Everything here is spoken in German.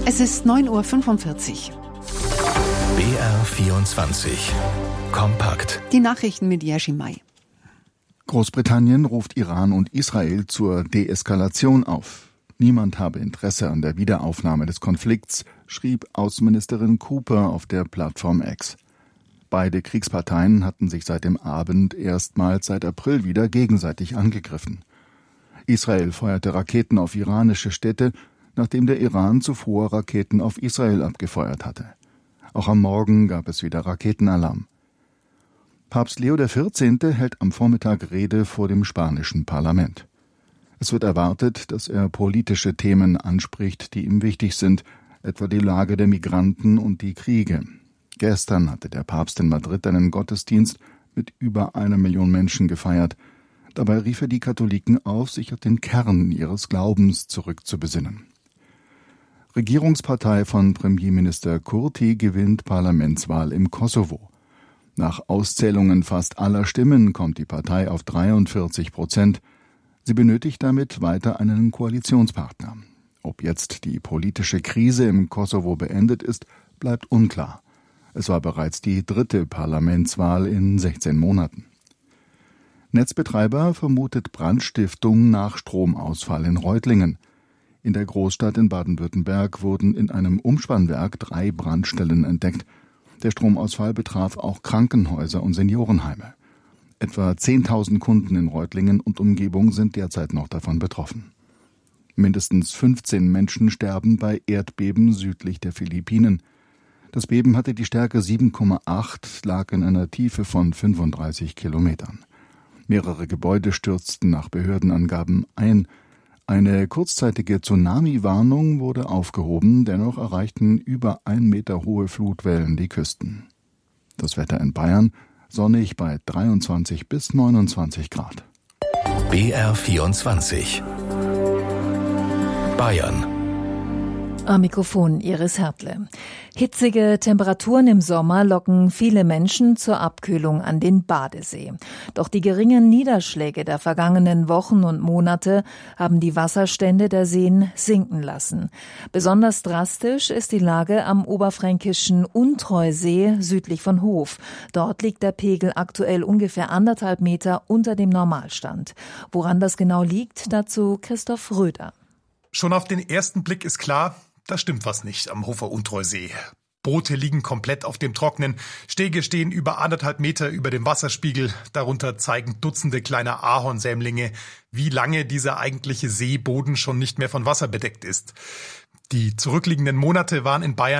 Es ist 9:45 Uhr. BR24 Kompakt. Die Nachrichten mit Jerzy May. Großbritannien ruft Iran und Israel zur Deeskalation auf. Niemand habe Interesse an der Wiederaufnahme des Konflikts, schrieb Außenministerin Cooper auf der Plattform X. Beide Kriegsparteien hatten sich seit dem Abend erstmals seit April wieder gegenseitig angegriffen. Israel feuerte Raketen auf iranische Städte, nachdem der Iran zuvor Raketen auf Israel abgefeuert hatte. Auch am Morgen gab es wieder Raketenalarm. Papst Leo XIV. Hält am Vormittag Rede vor dem spanischen Parlament. Es wird erwartet, dass er politische Themen anspricht, die ihm wichtig sind, etwa die Lage der Migranten und die Kriege. Gestern hatte der Papst in Madrid einen Gottesdienst mit über 1 Million Menschen gefeiert. Dabei rief er die Katholiken auf, sich auf den Kern ihres Glaubens zurückzubesinnen. Regierungspartei von Premierminister Kurti gewinnt Parlamentswahl im Kosovo. Nach Auszählungen fast aller Stimmen kommt die Partei auf 43%. Sie benötigt damit weiter einen Koalitionspartner. Ob jetzt die politische Krise im Kosovo beendet ist, bleibt unklar. Es war bereits die 3. Parlamentswahl in 16 Monaten. Netzbetreiber vermutet Brandstiftung nach Stromausfall in Reutlingen. In der Großstadt in Baden-Württemberg wurden in einem Umspannwerk 3 Brandstellen entdeckt. Der Stromausfall betraf auch Krankenhäuser und Seniorenheime. Etwa 10.000 Kunden in Reutlingen und Umgebung sind derzeit noch davon betroffen. Mindestens 15 Menschen sterben bei Erdbeben südlich der Philippinen. Das Beben hatte die Stärke 7,8, lag in einer Tiefe von 35 Kilometern. Mehrere Gebäude stürzten nach Behördenangaben ein. Eine kurzzeitige Tsunami-Warnung wurde aufgehoben, dennoch erreichten über 1 Meter hohe Flutwellen die Küsten. Das Wetter in Bayern: sonnig bei 23 bis 29 Grad. BR24 Bayern. Am Mikrofon Iris Hertle. Hitzige Temperaturen im Sommer locken viele Menschen zur Abkühlung an den Badesee. Doch die geringen Niederschläge der vergangenen Wochen und Monate haben die Wasserstände der Seen sinken lassen. Besonders drastisch ist die Lage am oberfränkischen Untreusee südlich von Hof. Dort liegt der Pegel aktuell ungefähr 1,5 Meter unter dem Normalstand. Woran das genau liegt, dazu Christoph Röder. Schon auf den ersten Blick ist klar, da stimmt was nicht am Hofer Untreusee. Boote liegen komplett auf dem Trocknen, Stege stehen über 1,5 Meter über dem Wasserspiegel, darunter zeigen Dutzende kleiner Ahornsämlinge, wie lange dieser eigentliche Seeboden schon nicht mehr von Wasser bedeckt ist. Die zurückliegenden Monate waren in Bayern